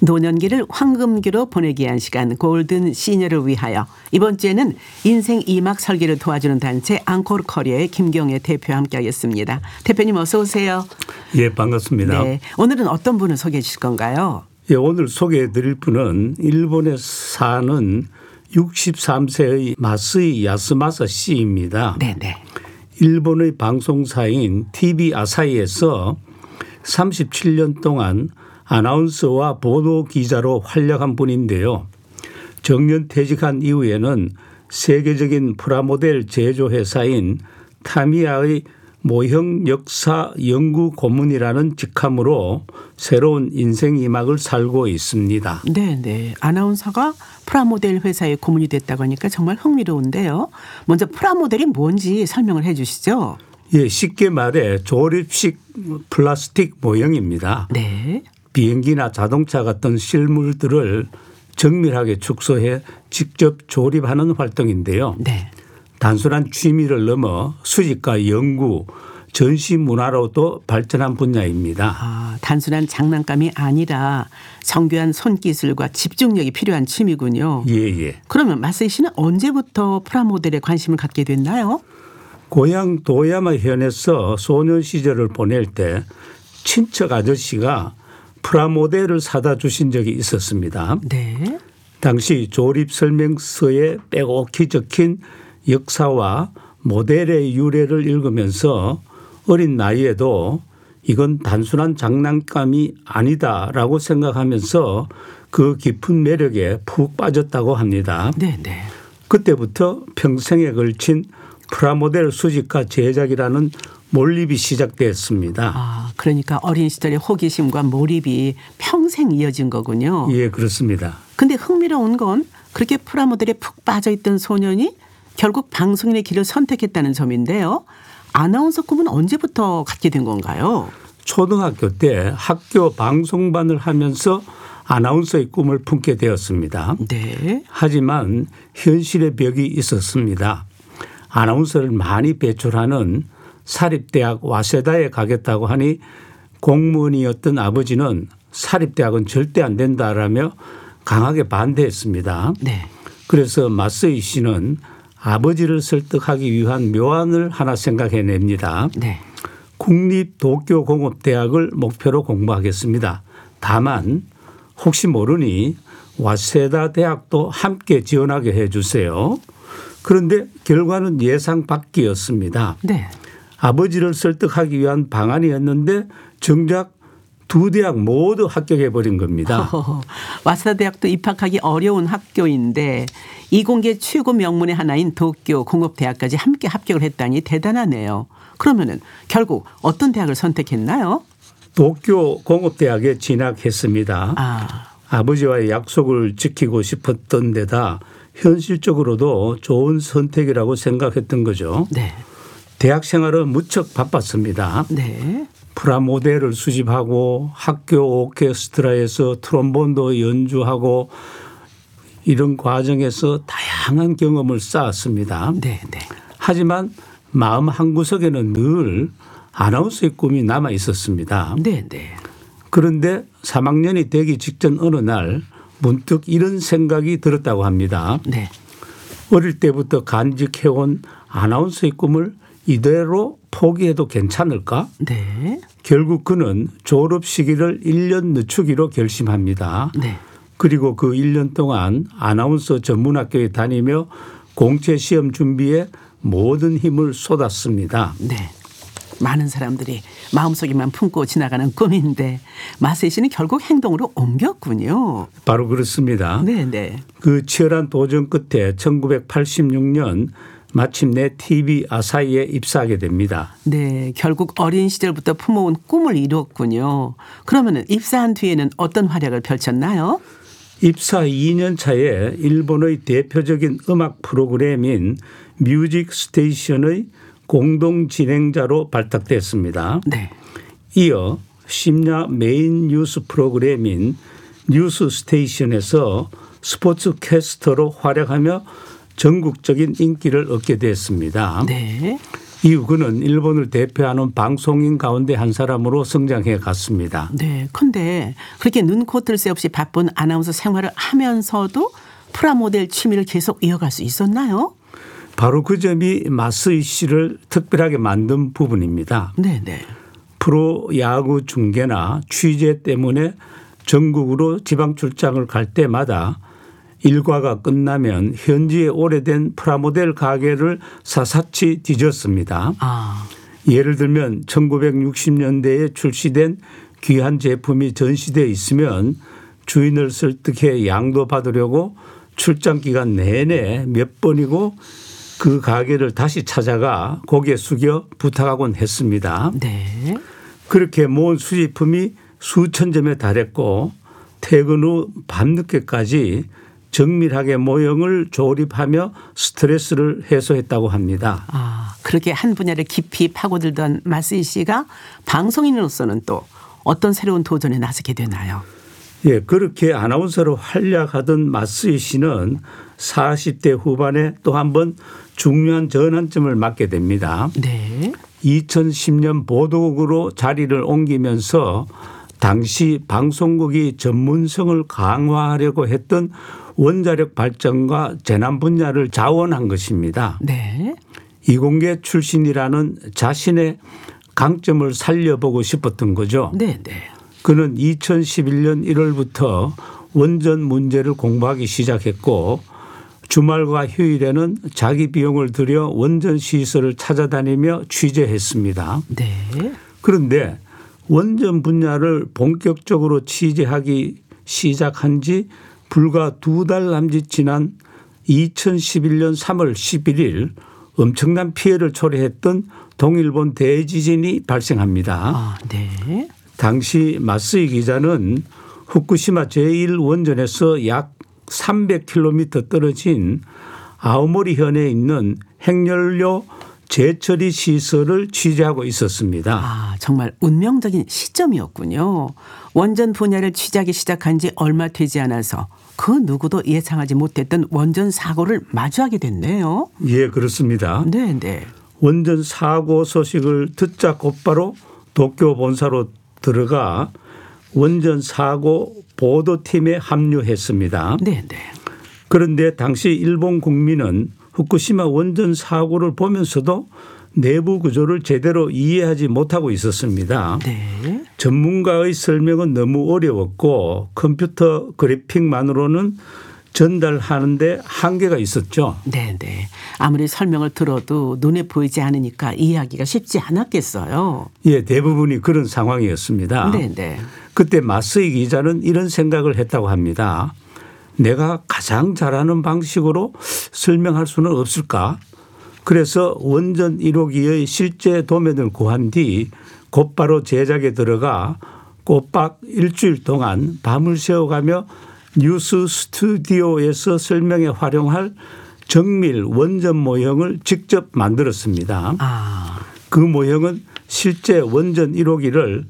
노년기를 황금기로 보내기 위한 시간 골든 시니어를 위하여 이번 주에는 인생 2막 설계를 도와주는 단체 앙코르 커리어의 김경애 대표와 함께하겠습니다. 대표님 어서 오세요. 예, 반갑습니다. 네, 오늘은 어떤 분을 소개해 주실 건가요? 예, 오늘 소개해 드릴 분은 일본에 사는 63세의 마스이 야스마사 씨입니다. 네네. 일본의 방송사인 TV 아사히에서 37년 동안 아나운서와 보도 기자로 활약한 분인데요. 정년 퇴직한 이후에는 세계적인 프라모델 제조회사인 타미야의 모형 역사 연구 고문이라는 직함으로 새로운 인생 2막을 살고 있습니다. 네네. 아나운서가 프라모델 회사의 고문이 됐다고 하니까 정말 흥미로운데요. 먼저 프라모델이 뭔지 설명을 해 주시죠. 예, 쉽게 말해 조립식 플라스틱 모형입니다. 네. 비행기나 자동차 같은 실물들을 정밀하게 축소해 직접 조립하는 활동인데요. 네. 단순한 취미를 넘어 수집과 연구, 전시 문화로도 발전한 분야입니다. 아, 단순한 장난감이 아니라 정교한 손기술과 집중력이 필요한 취미군요. 예. 그러면 마세이 씨는 언제부터 프라모델에 관심을 갖게 됐나요? 고향 도야마 현에서 소년 시절을 보낼 때 친척 아저씨가 프라모델을 사다 주신 적이 있었습니다. 네. 당시 조립 설명서에 빼곡히 적힌 역사와 모델의 유래를 읽으면서 어린 나이에도 이건 단순한 장난감이 아니다라고 생각하면서 그 깊은 매력에 푹 빠졌다고 합니다. 네네. 그때부터 평생에 걸친 프라모델 수집과 제작이라는 몰입이 시작됐습니다. 아, 그러니까 어린 시절의 호기심과 몰입이 평생 이어진 거군요. 예, 그렇습니다. 근데 흥미로운 건 그렇게 프라모델에 푹 빠져있던 소년이 결국 방송인의 길을 선택했다는 점인데요. 아나운서 꿈은 언제부터 갖게 된 건가요? 초등학교 때 학교 방송반을 하면서 아나운서의 꿈을 품게 되었습니다. 네. 하지만 현실의 벽이 있었습니다. 아나운서를 많이 배출하는 사립대학 와세다에 가겠다고 하니 공무원이었던 아버지는 사립대학은 절대 안 된다라며 강하게 반대했습니다. 네. 그래서 마스이 씨는 아버지를 설득하기 위한 묘안을 하나 생각해냅니다. 네. 국립도쿄공업대학을 목표로 공부하겠습니다. 다만 혹시 모르니 와세다 대학도 함께 지원하게 해 주세요. 그런데 결과는 예상 밖이었습니다. 네. 아버지를 설득하기 위한 방안이었는데 정작 두 대학 모두 합격해 버린 겁니다. 와세다 대학도 입학하기 어려운 학교인데 이공계 최고 명문의 하나인 도쿄 공업대학까지 함께 합격을 했다니 대단하네요. 그러면은 결국 어떤 대학을 선택했나요? 도쿄 공업대학에 진학했습니다. 아버지와의 약속을 지키고 싶었던 데다 현실적으로도 좋은 선택이라고 생각했던 거죠. 네. 대학 생활은 무척 바빴습니다. 네. 프라모델을 수집하고 학교 오케스트라에서 트롬본도 연주하고 이런 과정에서 다양한 경험을 쌓았습니다. 네. 하지만 마음 한구석에는 늘 아나운서의 꿈이 남아 있었습니다. 네. 그런데 3학년이 되기 직전 어느 날 문득 이런 생각이 들었다고 합니다. 네. 어릴 때부터 간직해온 아나운서의 꿈을 이대로 포기해도 괜찮을까? 네. 결국 그는 졸업 시기를 1년 늦추기로 결심합니다. 네. 그리고 그 1년 동안 아나운서 전문학교에 다니며 공채 시험 준비에 모든 힘을 쏟았습니다. 네. 많은 사람들이 마음속에만 품고 지나가는 꿈인데 마세이 씨는 결국 행동으로 옮겼군요. 바로 그렇습니다. 네. 그 치열한 도전 끝에 1986년 마침내 TV 아사히에 입사하게 됩니다. 네, 결국 어린 시절부터 품어온 꿈을 이뤘군요. 그러면 입사한 뒤에는 어떤 활약을 펼쳤나요? 입사 2년 차에 일본의 대표적인 음악 프로그램인 뮤직 스테이션의 공동 진행자로 발탁됐습니다. 네. 이어 심야 메인 뉴스 프로그램인 뉴스 스테이션에서 스포츠 캐스터로 활약하며 전국적인 인기를 얻게 됐습니다. 네. 이후 그는 일본을 대표하는 방송인 가운데 한 사람으로 성장해 갔습니다. 네. 그런데 그렇게 눈코 뜰 새 없이 바쁜 아나운서 생활을 하면서도 프라모델 취미를 계속 이어갈 수 있었나요? 바로 그 점이 마쓰이 씨를 특별하게 만든 부분입니다. 네네. 프로야구 중계나 취재 때문에 전국으로 지방 출장을 갈 때마다 일과가 끝나면 현지의 오래된 프라모델 가게를 사사치 뒤졌습니다. 예를 들면 1960년대에 출시된 귀한 제품이 전시되어 있으면 주인을 설득해 양도 받으려고 출장 기간 내내 몇 번이고 그 가게를 다시 찾아가 고개 숙여 부탁하곤 했습니다. 네. 그렇게 모은 수집품이 수천 점에 달했고 퇴근 후 밤늦게까지 정밀하게 모형을 조립하며 스트레스를 해소했다고 합니다. 그렇게 한 분야를 깊이 파고들던 마쓰이 씨가 방송인으로서는 또 어떤 새로운 도전에 나서게 되나요? 예, 그렇게 아나운서로 활약하던 마쓰이 씨는 40대 후반에 또 한 번 중요한 전환점을 맞게 됩니다. 네. 2010년 보도국으로 자리를 옮기면서 당시 방송국이 전문성을 강화하려고 했던 원자력 발전과 재난 분야를 자원한 것입니다. 네. 이공계 출신이라는 자신의 강점을 살려보고 싶었던 거죠. 네. 네. 그는 2011년 1월부터 원전 문제를 공부하기 시작했고 주말과 휴일에는 자기 비용을 들여 원전 시설을 찾아다니며 취재했습니다. 네. 그런데 원전 분야를 본격적으로 취재하기 시작한 지 불과 2달 남짓 지난 2011년 3월 11일 엄청난 피해를 초래했던 동일본 대지진이 발생합니다. 네. 당시 마쓰이 기자는 후쿠시마 제1원전에서 약 300km 떨어진 아오모리현에 있는 핵연료 재처리 시설을 취재하고 있었습니다. 정말 운명적인 시점이었군요. 원전 분야를 취재하기 시작한 지 얼마 되지 않아서 그 누구도 예상하지 못했던 원전 사고를 마주하게 됐네요. 예, 그렇습니다. 네. 원전 사고 소식을 듣자 곧바로 도쿄 본사로 들어가 원전 사고 보도팀에 합류했습니다. 네. 그런데 당시 일본 국민은 후쿠시마 원전 사고를 보면서도 내부 구조를 제대로 이해하지 못하고 있었습니다. 네. 전문가의 설명은 너무 어려웠고 컴퓨터 그래픽만으로는 전달하는데 한계가 있었죠. 네. 아무리 설명을 들어도 눈에 보이지 않으니까 이해하기가 쉽지 않았겠어요. 예, 대부분이 그런 상황이었습니다. 네. 그때 마쓰이 기자는 이런 생각을 했다고 합니다. 내가 가장 잘하는 방식으로 설명할 수는 없을까? 그래서 원전 1호기의 실제 도면을 구한 뒤 곧바로 제작에 들어가 꼬박 일주일 동안 밤을 새워가며 뉴스 스튜디오에서 설명에 활용할 정밀 원전 모형을 직접 만들었습니다. 그 모형은 실제 원전 1호기를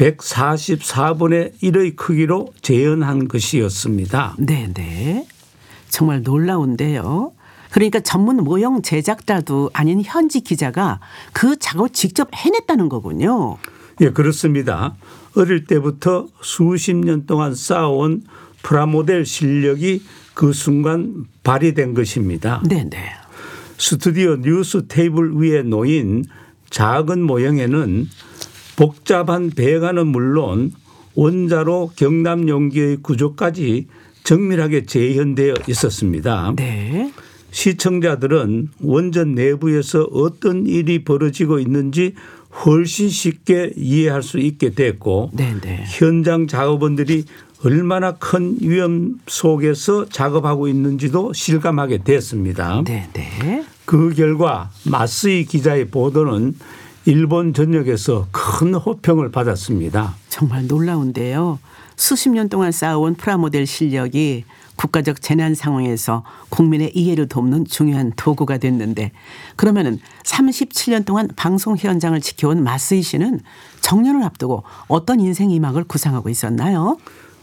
144분의 1의 크기로 재현한 것이었습니다. 네. 정말 놀라운데요. 그러니까 전문 모형 제작자도 아닌 현지 기자가 그 작업을 직접 해냈다는 거군요. 예, 그렇습니다. 어릴 때부터 수십 년 동안 쌓아온 프라모델 실력이 그 순간 발휘된 것입니다. 네. 스튜디오 뉴스 테이블 위에 놓인 작은 모형에는 복잡한 배관은 물론 원자로 경남 용기의 구조까지 정밀하게 재현되어 있었습니다. 네. 시청자들은 원전 내부에서 어떤 일이 벌어지고 있는지 훨씬 쉽게 이해할 수 있게 됐고 네. 현장 작업원들이 얼마나 큰 위험 속에서 작업하고 있는지도 실감하게 됐습니다. 네. 그 결과 마쓰이 기자의 보도는 일본 전역에서 큰 호평을 받았습니다. 정말 놀라운데요. 수십 년 동안 쌓아온 프라모델 실력이 국가적 재난 상황에서 국민의 이해를 돕는 중요한 도구가 됐는데 그러면은 37년 동안 방송 현장을 지켜온 마쓰이 씨는 정년을 앞두고 어떤 인생 이막을 구상하고 있었나요?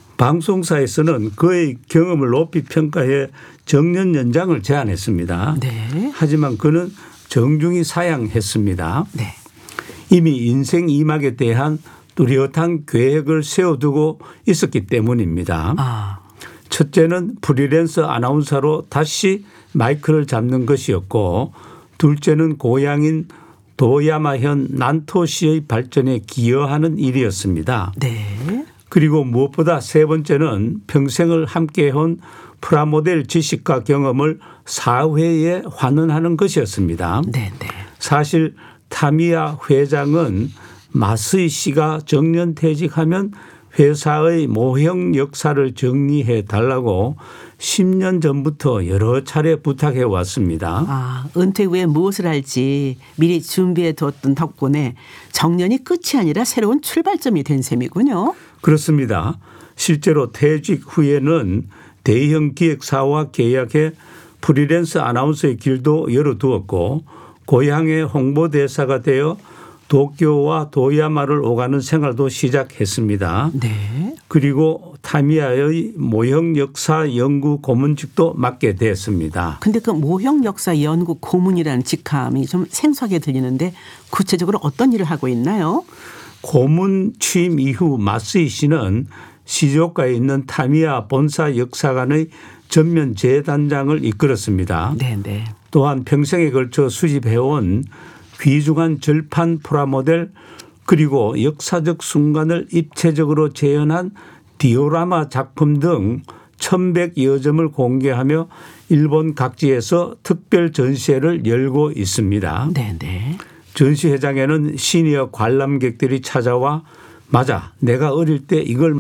방송사에서는 그의 경험을 높이 평가해 정년 연장을 제안했습니다. 네. 하지만 그는 정중히 사양했습니다. 네. 이미 인생 2막에 대한 뚜렷한 계획을 세워두고 있었기 때문입니다. 아. 첫째는 프리랜서 아나운서로 다시 마이크를 잡는 것이었고, 둘째는 고향인 도야마현 난토시의 발전에 기여하는 일이었습니다. 네. 그리고 무엇보다 세 번째는 평생을 함께해온 프라모델 지식과 경험을 사회에 환원하는 것이었습니다. 네. 네. 사실 타미야 회장은 마스이 씨가 정년퇴직하면 회사의 모형 역사를 정리해 달라고 10년 전부터 여러 차례 부탁해 왔습니다. 아, 은퇴 후에 무엇을 할지 미리 준비해 두었던 덕분에 정년이 끝이 아니라 새로운 출발점이 된 셈이군요. 그렇습니다. 실제로 퇴직 후에는 대형 기획사와 계약해 프리랜서 아나운서의 길도 열어두었고, 고향의 홍보대사가 되어 도쿄와 도야마를 오가는 생활도 시작했습니다. 네. 그리고 타미야의 모형 역사 연구 고문직도 맡게 됐습니다. 근데 그 모형 역사 연구 고문이라는 직함이 좀 생소하게 들리는데 구체적으로 어떤 일을 하고 있나요? 고문 취임 이후 마스이 씨는 시조가에 있는 타미야 본사 역사관의 전면 재단장을 이끌었습니다. 네. 또한 평생에 걸쳐 수집해온 귀중한 절판 프라모델, 그리고 역사적 순간을 입체적으로 재현한 디오라마 작품 등 1,100여 점을 공개하며 일본 각지에서 특별 전시회를 열고 있습니다. 네. 전시회장에는 시니어 관람객들이 찾아와 맞아, 내가 어릴 때 이걸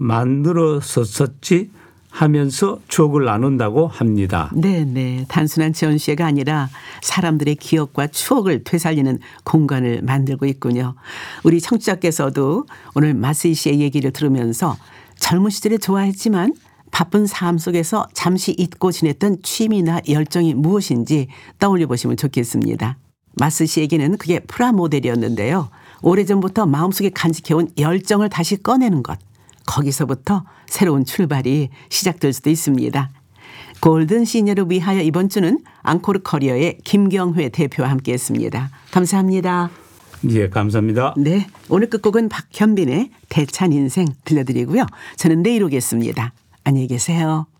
만들었었지 하면서 추억을 나눈다고 합니다. 네. 단순한 전시회가 아니라 사람들의 기억과 추억을 되살리는 공간을 만들고 있군요. 우리 청취자께서도 오늘 마스이 씨의 얘기를 들으면서 젊은 시절에 좋아했지만 바쁜 삶 속에서 잠시 잊고 지냈던 취미나 열정이 무엇인지 떠올려 보시면 좋겠습니다. 마스이 씨에게는 그게 프라모델이었는데요. 오래전부터 마음속에 간직해온 열정을 다시 꺼내는 것. 거기서부터 새로운 출발이 시작될 수도 있습니다. 골든 시니어를 위하여 이번 주는 앙코르 커리어의 김경회 대표와 함께했습니다. 감사합니다. 예, 감사합니다. 네, 오늘 끝곡은 박현빈의 대찬 인생 들려드리고요. 저는 내일 오겠습니다. 안녕히 계세요.